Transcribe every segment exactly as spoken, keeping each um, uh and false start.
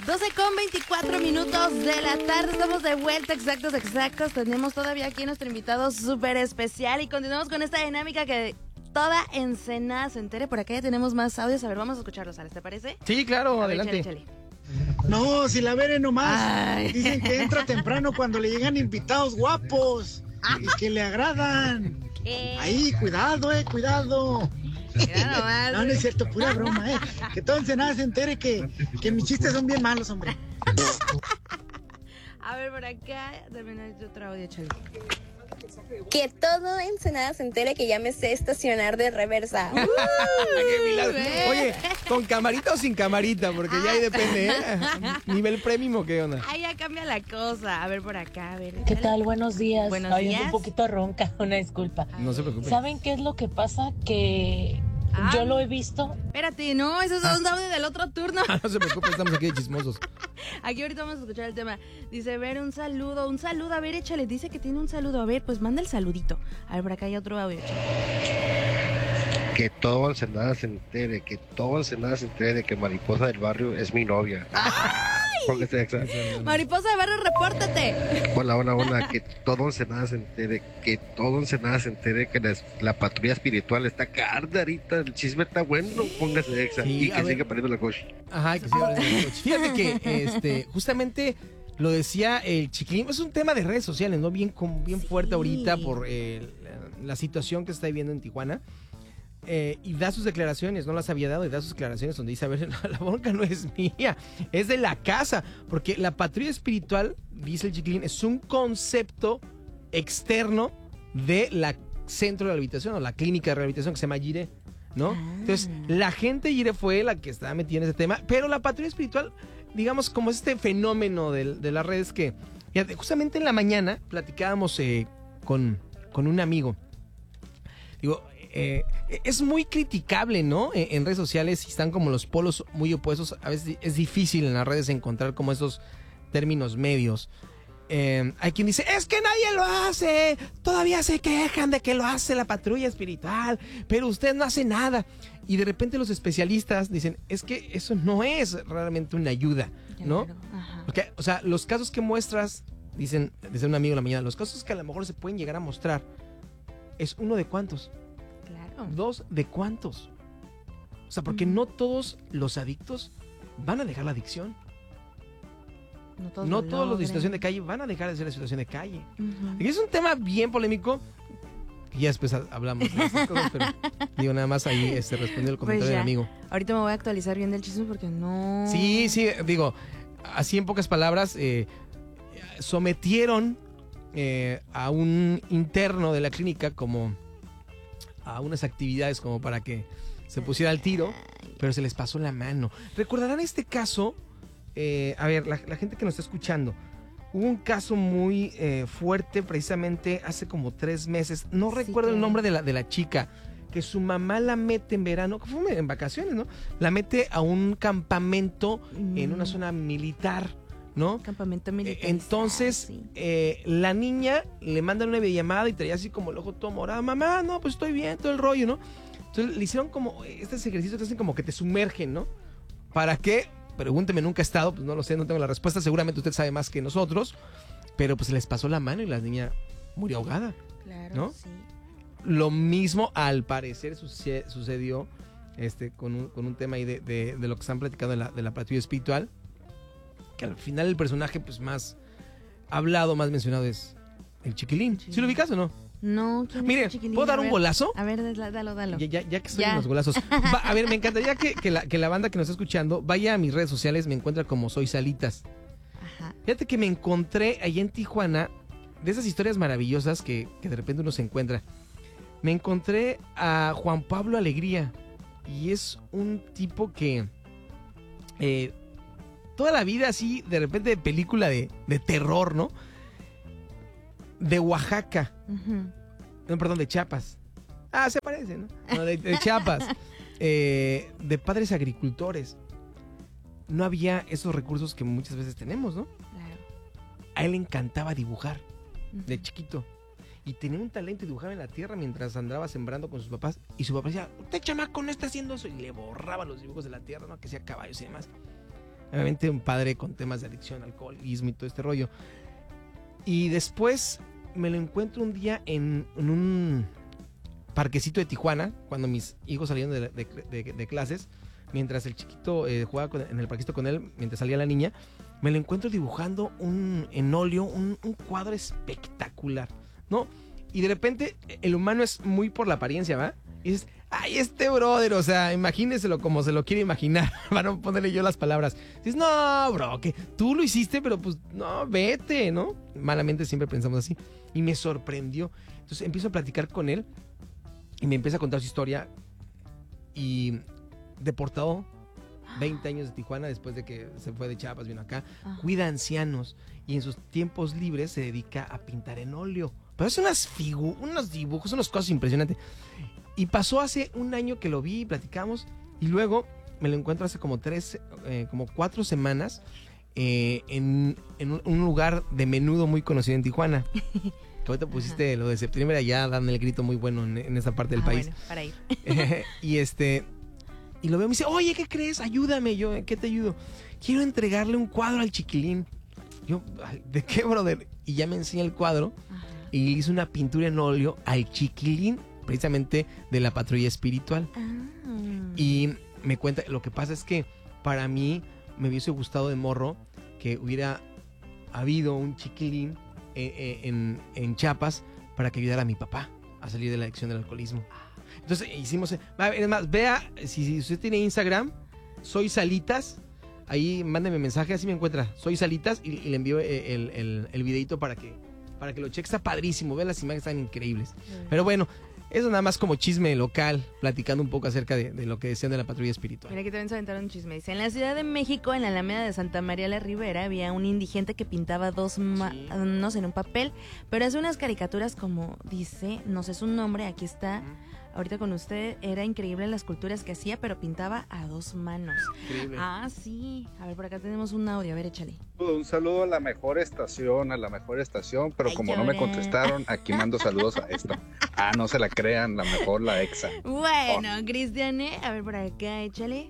doce con veinticuatro minutos de la tarde, estamos de vuelta, exactos, exactos. Tenemos todavía aquí nuestro invitado súper especial y continuamos con esta dinámica que toda Ensenada se entere. Por acá ya tenemos más audios, a ver, vamos a escucharlos, ¿Alex? ¿Te parece? Sí, claro, A ver, adelante. chale, chale. No, si la Vere nomás. Ay. Dicen que entra temprano cuando le llegan invitados guapos y que le agradan. ¿Qué? Ahí, cuidado, eh, cuidado. Mira nomás. No, no es cierto, pura broma, eh. Que todo Ensenada se entere que, que mis chistes son bien malos, hombre. A ver, por acá también hay otro audio, chale. Que todo Ensenada se entere que ya me sé estacionar de reversa. ¡Qué milagro! Ve. Oye, ¿con camarita o sin camarita? Porque ya ahí depende, ¿eh? Nivel premium, ¿qué onda? Ahí ya cambia la cosa. A ver, por acá, a ver. ¿Qué échale. tal? Buenos días. Buenos Ay, días. ando un poquito ronca, una disculpa. No se preocupe. ¿Saben qué es lo que pasa? Que Ah. yo lo he visto. Espérate, no, esos son audios del otro turno. Ah, no se preocupe, estamos aquí de chismosos. Aquí ahorita vamos a escuchar el tema. Dice, ver, un saludo, un saludo. A ver, échale. Dice que tiene un saludo. A ver, pues manda el saludito. A ver, por acá hay otro audio. Échale. Que todo Ensenada se entere, que todo Ensenada se entere de que Mariposa del Barrio es mi novia. Póngase exacto. Mariposa de barrio, repórtate. Hola, hola, hola, que todo Ensenada se entere, que todo Ensenada se entere que la, la patrulla espiritual está cardarita, el chisme está bueno, póngase exa Sí, y a que ver. siga pariendo la coche. Ajá, que sí, fíjate que este, justamente lo decía el Chiquilín, es un tema de redes sociales, ¿no? Bien, con- bien Sí. fuerte ahorita por eh, la, la situación que se está viviendo en Tijuana. Eh, y da sus declaraciones, no las había dado, y da sus declaraciones donde dice, a ver, no, la bronca no es mía, es de la casa, porque la patrulla espiritual, dice el Chiquilín, es un concepto externo de la centro de rehabilitación o la clínica de rehabilitación que se llama Gire, ¿no? Ah. Entonces, la gente Gire fue la que estaba metida en ese tema, pero la patrulla espiritual, digamos, como este fenómeno de, de las redes que, fíjate, justamente en la mañana platicábamos eh, con, con un amigo, digo, eh, es muy criticable, ¿no? En, en redes sociales, si están como los polos muy opuestos, a veces es difícil en las redes encontrar como esos términos medios. Eh, hay quien dice, es que nadie lo hace, todavía se quejan de que lo hace la patrulla espiritual, pero usted no hace nada. Y de repente los especialistas dicen, es que eso no es realmente una ayuda, ¿no? Claro, ajá. Porque, o sea, los casos que muestras, dicen, dice un amigo en la mañana, los casos que a lo mejor se pueden llegar a mostrar, es uno de cuántos. Claro. Dos de cuántos. O sea, porque no todos los adictos van a dejar la adicción. No todos, No lo todos los de logran. situación de calle van a dejar de ser de situación de calle. Ujú. Y es un tema bien polémico. Y ya después ha- hablamos de estas cosas, pero digo, nada más ahí este, respondió el comentario Pues del ya. amigo. Ahorita me voy a actualizar bien del chisme porque no... Sí, sí, digo, así en pocas palabras, eh, sometieron eh, a un interno de la clínica como a unas actividades como para que se pusiera al tiro, pero se les pasó la mano. ¿Recordarán este caso? Eh, a ver, la, la gente que nos está escuchando, hubo un caso muy eh, fuerte precisamente hace como tres meses, no Sí, recuerdo el claro. nombre de la, de la chica, que su mamá la mete en verano, que fue en vacaciones, ¿no? La mete a un campamento en una Mm. zona militar, ¿no? Campamento Eh, militar. Entonces, Sí. eh, la niña le mandan una videollamada y traía así como el ojo todo morado. Mamá, no, pues estoy bien, todo el rollo, ¿no? Entonces le hicieron como, estos ejercicios te hacen como que te sumergen, ¿no? ¿Para qué? Pregúnteme, nunca he estado, pues no lo sé, no tengo la respuesta. Seguramente usted sabe más que nosotros. Pero pues se les pasó la mano y la niña murió ahogada. Claro, ¿no? sí. Lo mismo, al parecer, suce- sucedió este, con, un, con un tema ahí de, de, de lo que están platicando de la, de la patrulla espiritual. Que al final el personaje pues más hablado, más mencionado es el Chiquilín. Sí. ¿Sí lo ubicas o no? No, ¿quién es Mire, el Chiquilín? ¿puedo dar A un ver. golazo? A ver, dalo, dalo. dalo. Ya, ya, ya que estoy Ya. en los golazos. Va, a ver, me encantaría que, que, la, que la banda que nos está escuchando vaya a mis redes sociales, me encuentra como Soy Salitas. Ajá. Fíjate que me encontré allá en Tijuana, de esas historias maravillosas que, que de repente uno se encuentra. Me encontré a Juan Pablo Alegría y es un tipo que eh, toda la vida así, de repente de película de, de terror, ¿no? De Oaxaca. Ujú. No, perdón, de Chiapas. Ah, se parece, ¿no? No, de, de Chiapas. Eh, de padres agricultores. No había esos recursos que muchas veces tenemos, ¿no? Claro. A él le encantaba dibujar de Ujú. chiquito. Y tenía un talento y dibujaba en la tierra mientras andaba sembrando con sus papás. Y su papá decía, usted chamaco no está haciendo eso. Y le borraba los dibujos de la tierra, ¿no? Que sea caballos y demás. obviamente un padre con temas de adicción, alcoholismo y todo este rollo. Y después me lo encuentro un día en, en un parquecito de Tijuana, cuando mis hijos salieron de, de, de, de clases, mientras el chiquito eh, jugaba con, en el parquecito con él, mientras salía la niña, me lo encuentro dibujando un, en óleo un, un cuadro espectacular, ¿no? Y de repente el humano es muy por la apariencia, ¿va? Y dices, ay, este brother, o sea, imagíneselo como se lo quiere imaginar, para no ponerle yo las palabras. Dices, no, bro, que tú lo hiciste, pero pues, no, vete, ¿no? Malamente siempre pensamos así. Y me sorprendió. Entonces empiezo a platicar con él y me empieza a contar su historia. Y deportado, veinte años de Tijuana, después de que se fue de Chiapas, vino acá, Ajá. cuida ancianos y en sus tiempos libres se dedica a pintar en óleo. Pero hace unas figu unos dibujos, unas cosas impresionantes. Y pasó hace un año que lo vi y platicamos, y luego me lo encuentro hace como tres, eh, como cuatro semanas eh, en, en un, un lugar de menudo muy conocido en Tijuana. Que ahorita pusiste Ajá. lo de septiembre, allá dan el grito muy bueno en, en esa parte del ah, país. Bueno, para ir. y este... Y lo veo y me dice, oye, ¿qué crees? Ayúdame. Yo, ¿qué te ayudo? Quiero entregarle un cuadro al chiquilín. Yo, ¿de qué, brother? Y ya me enseña el cuadro. Ajá. Y hice una pintura en óleo al chiquilín, precisamente de la patrulla espiritual. Ah. Y me cuenta, lo que pasa es que para mí me hubiese gustado de morro que hubiera habido un chiquilín en, en, en Chiapas para que ayudara a mi papá a salir de la adicción del alcoholismo. Entonces hicimos, es más, vea, si, si usted tiene Instagram, soy Salitas, ahí mándeme mensaje, así me encuentra, soy Salitas, y, y le envío el, el, el videito para que, para que lo cheque, está padrísimo, vean las imágenes, están increíbles. Mm. Pero bueno, eso nada más como chisme local, platicando un poco acerca de, de lo que decían de la patrulla espiritual. Mira, aquí también se aventaron un chisme. Dice, en la Ciudad de México, en la Alameda de Santa María la Ribera, había un indigente que pintaba dos manos sí. en un papel, pero hace unas caricaturas como dice, no sé su nombre, aquí está... Mm. Ahorita con usted, era increíble las culturas que hacía, pero pintaba a dos manos. Increíble. Ah, sí. A ver, por acá tenemos un audio. A ver, échale. Un saludo a la mejor estación, a la mejor estación, pero Ay, como lloré. no me contestaron, aquí mando saludos a esta. Ah, no se la crean, la mejor, la exa. Bueno, oh. Cristiane, a ver, por acá, échale.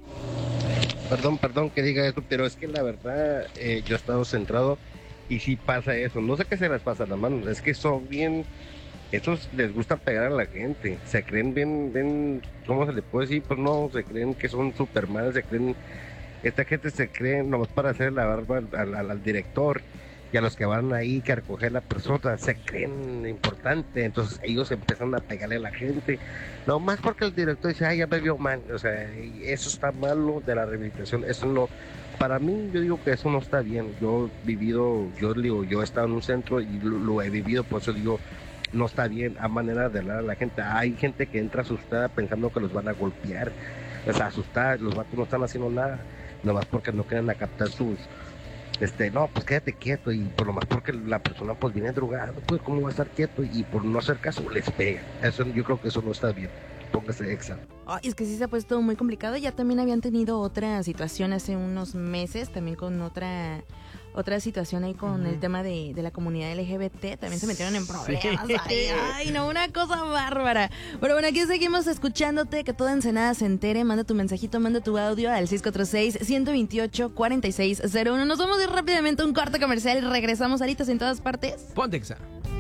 Perdón, perdón que diga eso, pero es que la verdad, eh, yo he estado centrado y sí pasa eso. No sé qué se les pasa a las manos, es que son bien... Estos les gusta pegar a la gente, se creen bien, bien, ¿cómo se le puede decir? Pues no, se creen que son Superman, se creen, esta gente se cree nomás para hacer la barba al, al, al director y a los que van ahí que a recoger la persona, se creen importante, entonces ellos empiezan a pegarle a la gente, nomás porque el director dice, ay, ya me vio mal, o sea, eso está malo de la rehabilitación, eso no, para mí yo digo que eso no está bien, yo he vivido, yo digo, yo he estado en un centro y lo, lo he vivido, por eso digo, no está bien a manera de hablar a la gente. Hay gente que entra asustada pensando que los van a golpear, o sea, asustada, los vatos no están haciendo nada, nomás porque no quieren captar sus, este, no, pues quédate quieto, y por lo más porque la persona pues viene drogada, pues cómo va a estar quieto, y por no hacer caso les pega. Eso, yo creo que eso no está bien. Póngase exa. Oh, es que sí se ha puesto muy complicado. Ya también habían tenido otra situación hace unos meses, también con otra... Otra situación ahí con uh-huh. el tema de, de la comunidad L G B T, también se metieron en problemas. Sí. Ay, ay, no, una cosa bárbara. Pero bueno, aquí seguimos escuchándote, que toda Ensenada se entere. Manda tu mensajito, manda tu audio al seis cuatro seis, uno dos ocho, cuatro seis cero uno. Nos vamos a ir rápidamente a un corte comercial y regresamos. Aritas en todas partes. Ponte Exa.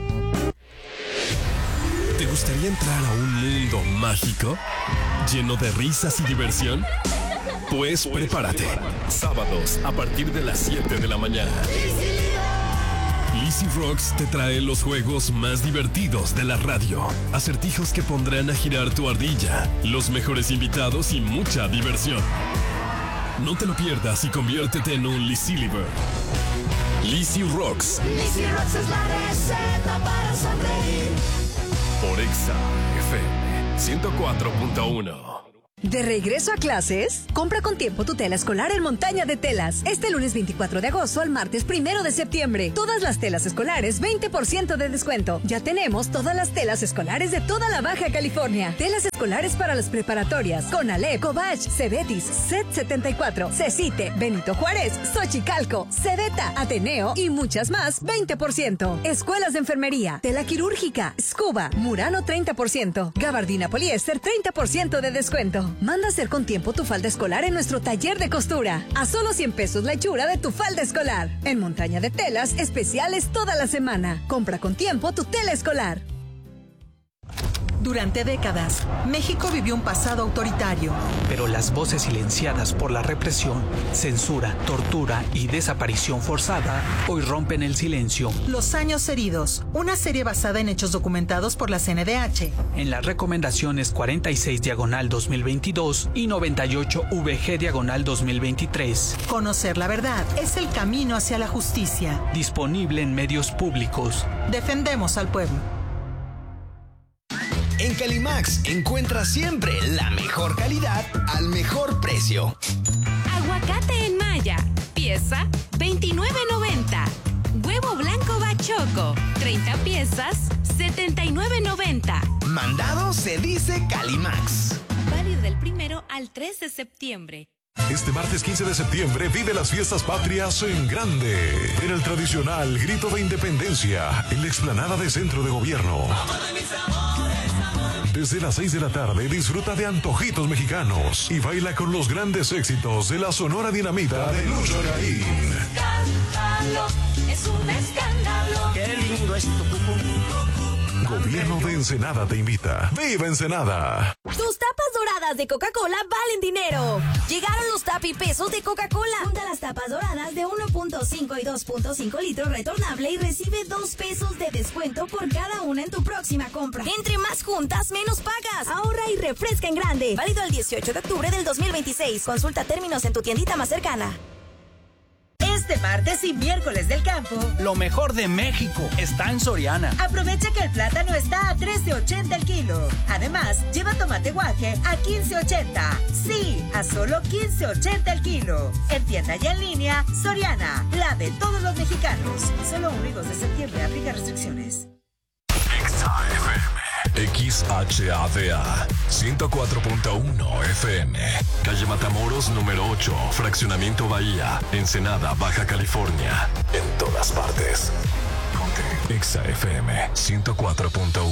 ¿Te gustaría entrar a un mundo mágico? ¿Lleno de risas y diversión? Pues prepárate. Sábados a partir de las siete de la mañana. Lizzy Rocks te trae los juegos más divertidos de la radio. Acertijos que pondrán a girar tu ardilla. Los mejores invitados y mucha diversión. No te lo pierdas y conviértete en un Lizzy Liver. Lizzy Rocks. Lizzy Rocks es la receta para sonreír. Por Exa F M ciento cuatro punto uno. ¿De regreso a clases? Compra con tiempo tu tela escolar en Montaña de Telas. Este lunes veinticuatro de agosto al martes primero de septiembre. Todas las telas escolares, veinte por ciento de descuento. Ya tenemos todas las telas escolares de toda la Baja California. Telas escolares para las preparatorias. Conalep, Cobach, Cebetis, C E T setenta y cuatro, CECITE, Benito Juárez, Xochicalco, Cedeta, Ateneo y muchas más, veinte por ciento. Escuelas de enfermería, tela quirúrgica, Scuba, Murano treinta por ciento. Gabardina poliéster, treinta por ciento de descuento. Manda a hacer con tiempo tu falda escolar en nuestro taller de costura. A solo cien pesos la hechura de tu falda escolar. En Montaña de Telas, especiales toda la semana. Compra con tiempo tu tela escolar. Durante décadas, México vivió un pasado autoritario. Pero las voces silenciadas por la represión, censura, tortura y desaparición forzada hoy rompen el silencio. Los años heridos, una serie basada en hechos documentados por la C N D H. En las recomendaciones cuarenta y seis diagonal dos mil veintidós y noventa y ocho V G diagonal dos mil veintitrés. Conocer la verdad es el camino hacia la justicia. Disponible en medios públicos. Defendemos al pueblo. En Calimax encuentras siempre la mejor calidad al mejor precio. Aguacate en malla, pieza veintinueve noventa. Huevo blanco bachoco, treinta piezas, setenta y nueve noventa. Mandado se dice Calimax. Válido del primero al tres de septiembre. Este martes quince de septiembre vive las fiestas patrias en grande. En el tradicional Grito de Independencia, en la explanada de Centro de Gobierno. Desde las seis de la tarde disfruta de antojitos mexicanos y baila con los grandes éxitos de la Sonora Dinamita de Lucho Garín. Escándalo, es un escándalo. Qué lindo es tu cucú. Gobierno de Ensenada te invita. ¡Viva Ensenada! Tus tapas doradas de Coca-Cola valen dinero. Llegaron los tapipesos de Coca-Cola. Junta las tapas doradas de uno punto cinco y dos punto cinco litros retornable y recibe dos pesos de descuento por cada una en tu próxima compra. Entre más juntas, menos pagas. Ahorra y refresca en grande. Válido el dieciocho de octubre del dos mil veintiséis. Consulta términos en tu tiendita más cercana. Este martes y miércoles del campo, lo mejor de México está en Soriana. Aprovecha que el plátano está a trece ochenta el kilo. Además, lleva tomate guaje a quince ochenta. Sí, a solo quince ochenta el kilo. En tienda y en línea, Soriana, la de todos los mexicanos. Solo uno y dos de septiembre, aplica restricciones. X H A D A ciento cuatro punto uno F M, calle Matamoros número ocho, Fraccionamiento Bahía, Ensenada, Baja California. En todas partes. Ponte X F M ciento cuatro punto uno.